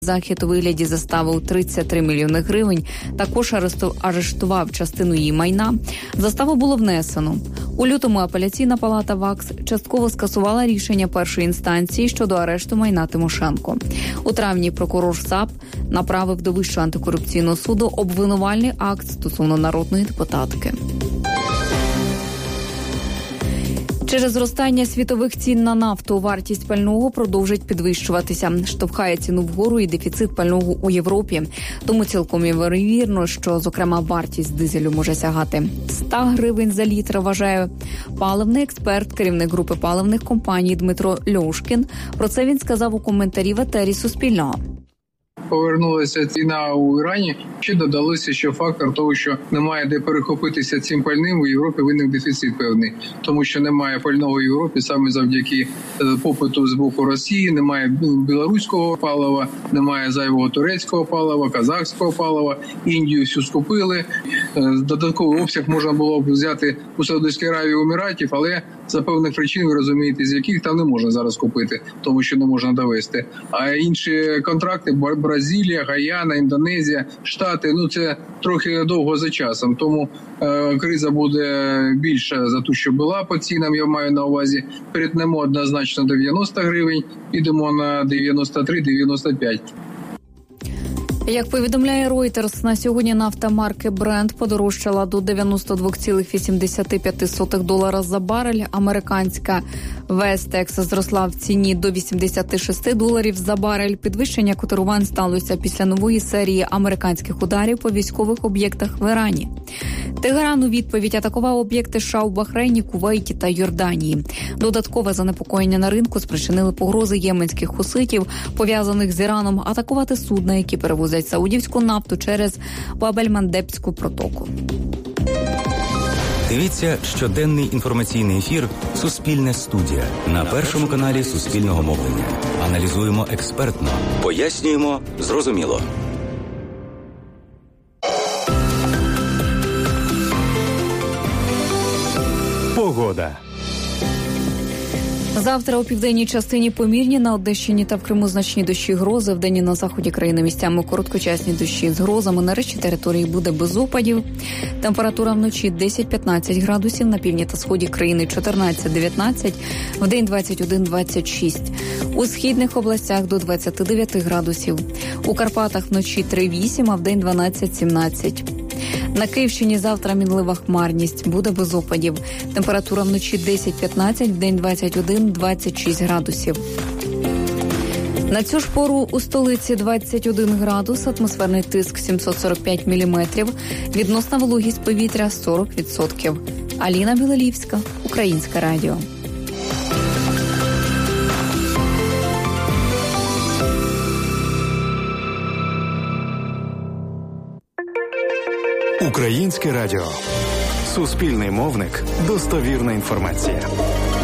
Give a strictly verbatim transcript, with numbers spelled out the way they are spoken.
Захід у вигляді застави у тридцять три мільйони гривень також арештував частину її майна. Заставу було внесено. У лютому апеляційна палата ВАКС частково скасувала рішення першої інстанції щодо арешту майна Тимошенко. У травні прокурор САП направив до Вищого антикорупційного суду обвинувальний акт стосовно народної депутатки. Через зростання світових цін на нафту вартість пального продовжить підвищуватися. Штовхає ціну вгору і дефіцит пального у Європі. Тому цілком ймовірно, що, зокрема, вартість дизелю може сягати сто гривень за літр, вважає паливний експерт, керівник групи паливних компаній Дмитро Льошкін. Про це він сказав у коментарі в етері Суспільного. Повернулася ціна у Ірані, ще додалося ще фактор того, що немає де перехопитися цим пальним, у Європі виник дефіцит певний, тому що немає пального в Європі саме завдяки попиту з боку Росії, немає білоруського палива, немає зайвого турецького палива, казахського палива, Індію всю скупили. Додатковий обсяг можна було б взяти у Саудівській Аравії, у Еміратів, але за певних причин, ви розумієте, з яких там не можна зараз купити, тому що не можна довести. А інші контракти – Бразилія, Гаяна, Індонезія, Штати – ну це трохи довго за часом. Тому е, криза буде більша за ту, що була по цінам, я маю на увазі. Перетнемо однозначно дев'яносто гривень, підемо на дев'яносто три - дев'яносто п'ять. Як повідомляє Reuters, на сьогодні нафта марки Brent подорожчала до дев'яносто два цілих вісімдесят п'ять долара за барель. Американська West зросла в ціні до вісімдесят шість доларів за барель. Підвищення котирувань сталося після нової серії американських ударів по військових об'єктах в Ірані. Тегеран у відповідь атакував об'єкти США у Бахрейні, Кувейті та Йорданії. Додаткове занепокоєння на ринку спричинили погрози єменських хуситів, пов'язаних з Іраном, атакувати судна, які перевозять саудівську нафту через Бабель-Мандебську протоку. Дивіться щоденний інформаційний ефір «Суспільне студія» на Першому каналі Суспільного мовлення. Аналізуємо експертно, пояснюємо зрозуміло. Погода. Завтра у південній частині помірні, на Одещині та в Криму значні дощі, грози. Вдень і на заході країни місцями короткочасні дощі з грозами. На решті території буде без опадів. Температура вночі десять - п'ятнадцять градусів, на півдні та сході країни чотирнадцять - дев'ятнадцять, вдень двадцять один - двадцять шість. У східних областях до двадцять дев'ять градусів. У Карпатах вночі три - вісім, а вдень дванадцять - сімнадцять. На Київщині завтра мінлива хмарність, буде без опадів. Температура вночі десять - п'ятнадцять, вдень двадцять один - двадцять шість градусів. На цю ж пору у столиці двадцять один градус, атмосферний тиск сімсот сорок п'ять міліметрів, відносна вологість повітря сорок відсотків. Аліна Білолівська, Українське радіо. Українське радіо. Суспільний мовник. Достовірна інформація.